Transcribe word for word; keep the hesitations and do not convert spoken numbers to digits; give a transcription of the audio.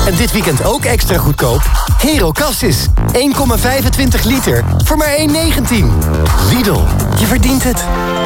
En dit weekend ook extra goedkoop? Hero Cassis. één komma vijfentwintig liter voor maar één negentien. Lidl, je verdient het.